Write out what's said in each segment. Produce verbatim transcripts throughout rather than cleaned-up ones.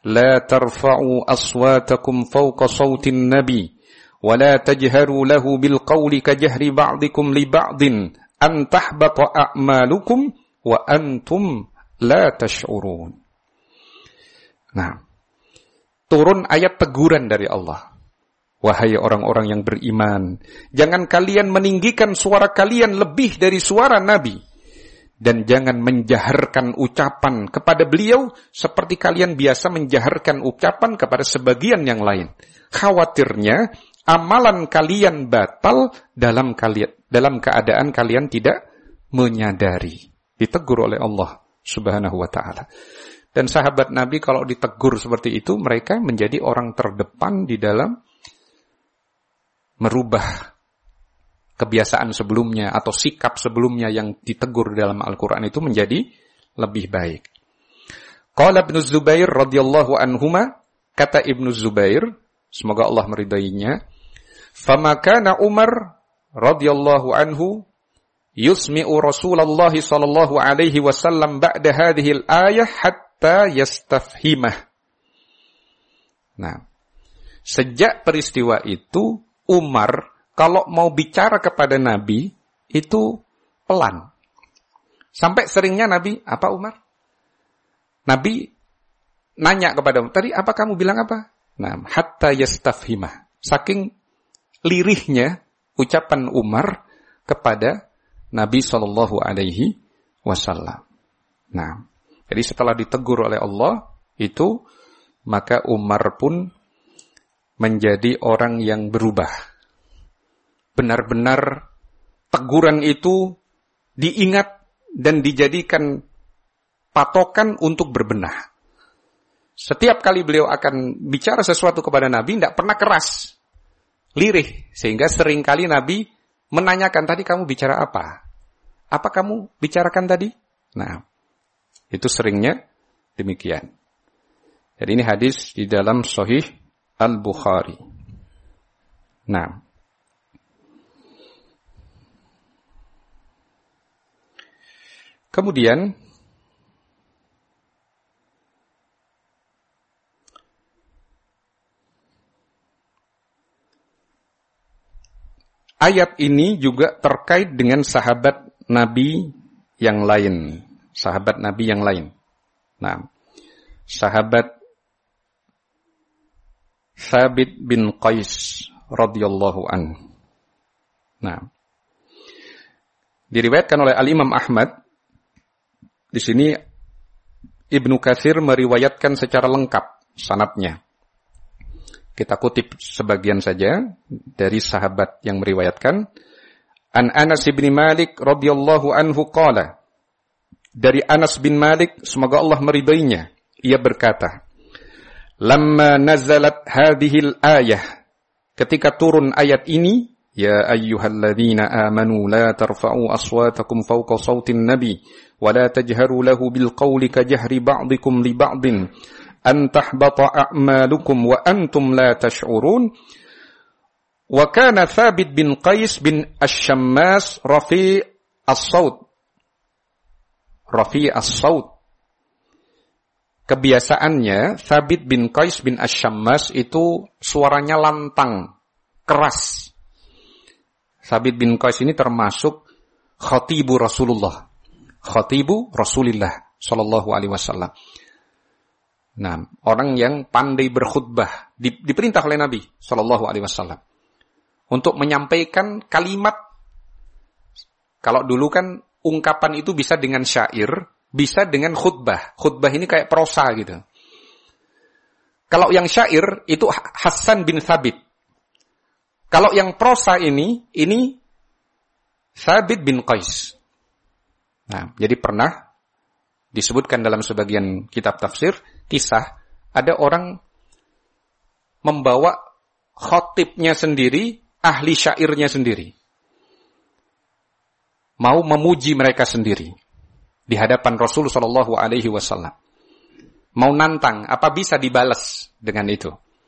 la tarfa'u aswatakum fawqa sawtin nabi wa la tajharu lahu bil qawli ka jahri ba'dikum li ba'din an tahbata a'malukum wa antum la tash'urun. Nah, turun ayat teguran dari Allah. Wahai orang-orang yang beriman, jangan kalian meninggikan suara kalian lebih dari suara Nabi. Dan jangan menjaharkan ucapan kepada beliau seperti kalian biasa menjaharkan ucapan kepada sebagian yang lain. Khawatirnya amalan kalian batal dalam kalian dalam keadaan kalian tidak menyadari. Ditegur oleh Allah Subhanahu wa ta'ala. Dan sahabat Nabi kalau ditegur seperti itu, mereka menjadi orang terdepan di dalam merubah kebiasaan sebelumnya atau sikap sebelumnya yang ditegur dalam Al-Quran itu menjadi lebih baik. Qala Ibnu Zubair radhiyallahu anhuma, kata Ibnu Zubair, semoga Allah meridainya, "Fama kana Umar radhiyallahu anhu yusmi'u Rasulullah sallallahu alaihi wasallam ba'da hadhihi al-ayah hatta yastafhimah." Nah, sejak peristiwa itu Umar kalau mau bicara kepada Nabi itu pelan. Sampai seringnya Nabi, apa Umar? Nabi nanya kepada Umar, tadi apa kamu bilang apa? Nah, hatta yastafhimah. Saking lirihnya ucapan Umar kepada Nabi sallallahu alaihi wasallam. Nah, jadi setelah ditegur oleh Allah itu, maka Umar pun menjadi orang yang berubah. Benar-benar teguran itu diingat dan dijadikan patokan untuk berbenah. Setiap kali beliau akan bicara sesuatu kepada Nabi, tidak pernah keras, lirih. Sehingga seringkali Nabi menanyakan, tadi kamu bicara apa? Apa kamu bicarakan tadi? Nah, itu seringnya demikian. Jadi ini hadis di dalam Sahih Al-Bukhari. Nah, kemudian ayat ini juga terkait dengan sahabat Nabi yang lain, sahabat Nabi yang lain. Nah, sahabat Thabit bin Qais radhiyallahu anhu. Nah, diriwayatkan oleh Al-Imam Ahmad. Di sini Ibnu Katsir meriwayatkan secara lengkap sanadnya. Kita kutip sebagian saja dari sahabat yang meriwayatkan. An Anas bin Malik radhiyallahu anhu qala. Dari Anas bin Malik, semoga Allah meridainya, ia berkata, "Lamma nazalat hadhil ayah." Ketika turun ayat ini, "Ya ayyuhalladzina amanu la tarfa'u aswatakum fawqa sautin nabi wa la tajharu lahu bil qawli ka jahri ba'dikum li ba'din an tahbata a'malukum wa antum la tash'urun." Wa kana Thabit bin Qais bin Asy-Syammas rafi' as-saut. Rafi' as-saut. Kebiasaannya Thabit bin Qais bin Asy-Syammas itu suaranya lantang, keras. Thabit bin Qais ini termasuk khatibu Rasulullah. Khatibu Rasulillah sallallahu alaihi wasallam. Nah, orang yang pandai berkhutbah, diperintah oleh Nabi sallallahu alaihi wasallam untuk menyampaikan kalimat. Kalau dulu kan ungkapan itu bisa dengan syair, bisa dengan khutbah. Khutbah ini kayak prosa gitu. Kalau yang syair itu Hasan bin Thabit. Kalau yang prosa ini, ini Thabit bin Qais. Nah, jadi pernah disebutkan dalam sebagian kitab tafsir, kisah, ada orang membawa khotibnya sendiri, ahli syairnya sendiri. Mau memuji mereka sendiri di hadapan Rasul sallallahu alaihi wasallam. Mau nantang, apa bisa dibalas dengan itu?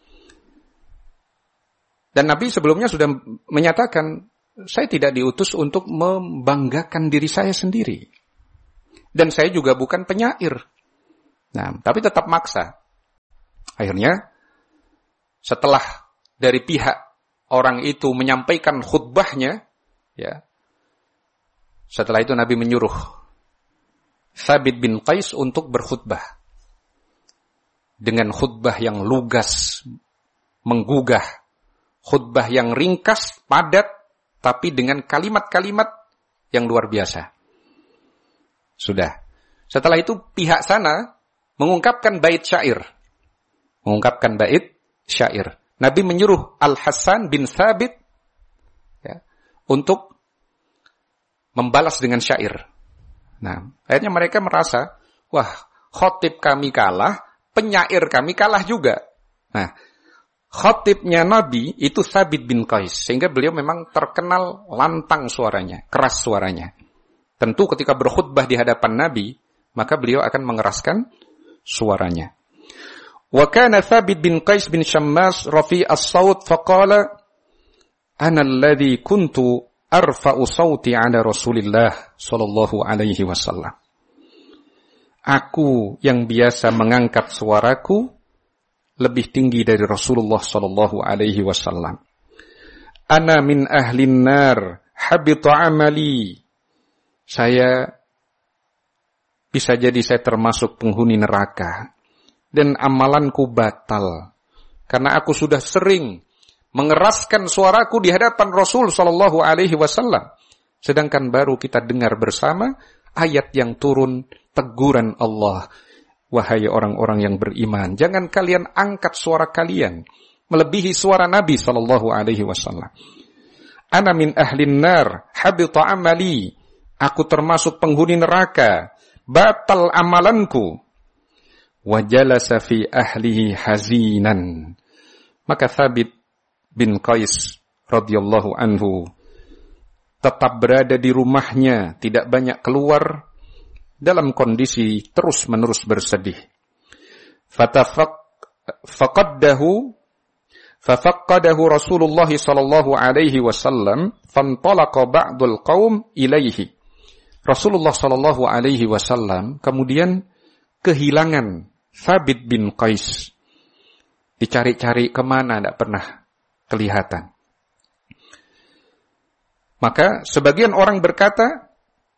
Dan Nabi sebelumnya sudah menyatakan, saya tidak diutus untuk membanggakan diri saya sendiri. Dan saya juga bukan penyair. Nah, tapi tetap maksa. Akhirnya setelah dari pihak orang itu menyampaikan khutbahnya, ya, setelah itu Nabi menyuruh Thabit bin Qais untuk berkhutbah dengan khutbah yang lugas, menggugah, khutbah yang ringkas, padat, tapi dengan kalimat-kalimat yang luar biasa. Sudah. Setelah itu pihak sana mengungkapkan bait syair. Mengungkapkan bait syair. Nabi menyuruh Al-Hasan bin Thabit, ya, untuk membalas dengan syair. Nah, akhirnya mereka merasa, wah, khotib kami kalah, penyair kami kalah juga. Nah, khotibnya Nabi itu Thabit bin Qais, sehingga beliau memang terkenal lantang suaranya, keras suaranya. Tentu ketika berkhutbah di hadapan Nabi, maka beliau akan mengeraskan suaranya. Wa kana Thabit bin Qais bin Shammas rafi' as-saut faqala ana alladhi kuntu arfa'u sauti 'ala Rasulillah sallallahu alaihi wasallam. Aku yang biasa mengangkat suaraku lebih tinggi dari Rasulullah sallallahu alaihi wasallam. Ana min ahlin nar habita amali. Saya bisa jadi saya termasuk penghuni neraka dan amalanku batal karena aku sudah sering mengeraskan suaraku di hadapan Rasul sallallahu alaihi wasallam. Sedangkan baru kita dengar bersama ayat yang turun, teguran Allah, wahai orang-orang yang beriman, jangan kalian angkat suara kalian melebihi suara Nabi sallallahu alaihi wasallam. Ana min ahlin nar habita amali. Aku termasuk penghuni neraka, batal amalanku. Wa jalasa fi ahlihi hazinan. Maka Thabit bin Qais radhiyallahu anhu tetap berada di rumahnya, tidak banyak keluar, dalam kondisi terus-menerus bersedih. Fatafaq faqaddahu fafaqqadahu Rasulullah sallallahu alaihi wasallam fantalaqa ba'dul qaum ilaihi. Rasulullah sallallahu alaihi wasallam kemudian kehilangan Thabit bin Qais. Dicari-cari kemana, tidak pernah kelihatan. Maka sebagian orang berkata,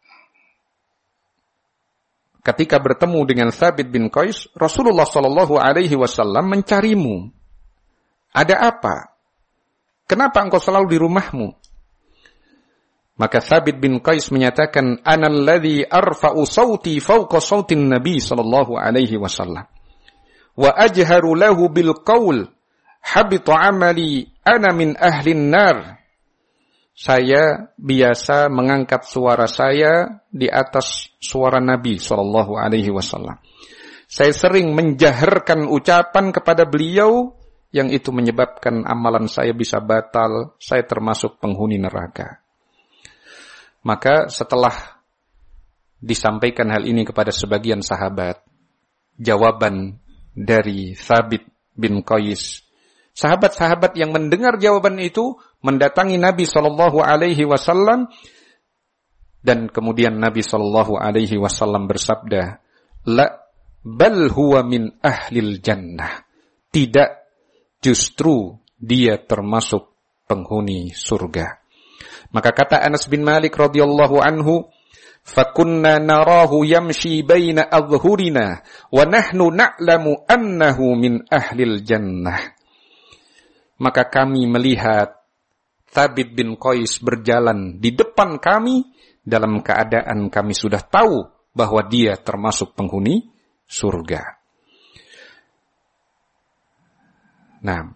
ketika bertemu dengan Thabit bin Qais, Rasulullah sallallahu alaihi wasallam mencarimu. Ada apa? Kenapa engkau selalu di rumahmu? Maka Thabit bin Qais menyatakan, ana alladhi arfa'u sauti fawqa sautin Nabi sallallahu alaihi wasallam wa ajharu lahu bil qaul habita amali ana min ahlin nar. Saya biasa mengangkat suara saya di atas suara Nabi sallallahu alaihi wasallam. Saya sering menjaharkan ucapan kepada beliau yang itu menyebabkan amalan saya bisa batal, saya termasuk penghuni neraka. Maka setelah disampaikan hal ini kepada sebagian sahabat, jawaban dari Thabit bin Qais, sahabat-sahabat yang mendengar jawaban itu mendatangi Nabi sallallahu alaihi wasallam dan kemudian Nabi sallallahu alaihi wasallam bersabda, "La bal huwa min ahlil jannah." Tidak, justru dia termasuk penghuni surga. Maka kata Anas bin Malik radhiyallahu anhu, "Fakunna narahu yamshi baina adhhurina wa nahnu na'lamu annahu min ahlil jannah." Maka kami melihat Thabit bin Qais berjalan di depan kami dalam keadaan kami sudah tahu bahwa dia termasuk penghuni surga. Nah,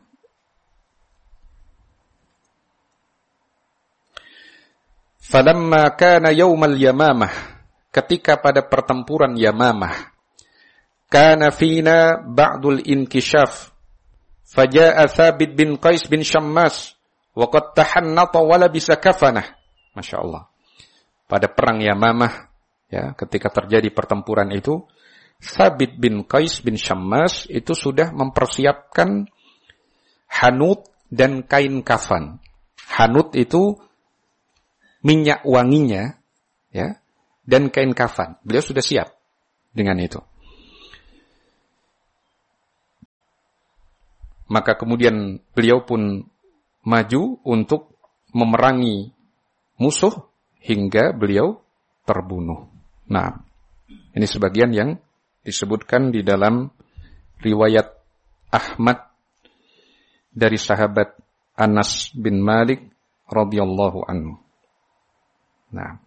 falamma kana yaumal Yamamah, ketika pada pertempuran Yamamah, kana fina ba'dul inkishaf, faja'a Thabit bin Qais bin Shammas wa qad tahannata wa labisa kafanah. Masya Allah. Pada perang Yamamah, ya, ketika terjadi pertempuran itu, Thabit bin Qais bin Shammas itu sudah mempersiapkan hanut dan kain kafan. Hanut itu minyak wanginya, ya, dan kain kafan. Beliau sudah siap dengan itu. Maka kemudian beliau pun maju untuk memerangi musuh hingga beliau terbunuh. Nah, ini sebagian yang disebutkan di dalam riwayat Ahmad dari sahabat Anas bin Malik radhiyallahu anhu. Nah,